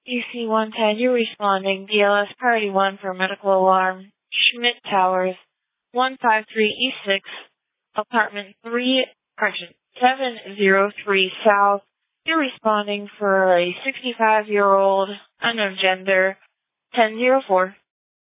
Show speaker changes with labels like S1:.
S1: EC-110, you're responding. DLS Priority 1 for medical alarm. Schmidt Towers, 153E6, apartment 703 South. You're responding for a 65-year-old, unknown gender, 1004.